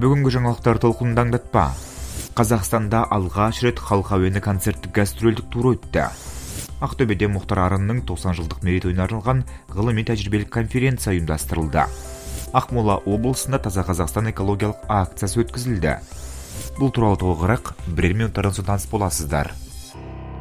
Бүгінгі жаңалықтар толқынын аңдатпа. Қазақстанда алғаш рет халқы әуені концерттік гастрольдік туры өтті. Ақтөбеде Мұхтар Арынның 90 жылдық мерейтойына арналған ғылыми тәжірибелік конференция ұйымдастырылды. Ақмола облысында Таза Қазақстан экологиялық акциясы өткізілді. Бұл туралы толығырақ бірер минуттардан соң таныс боласыздар.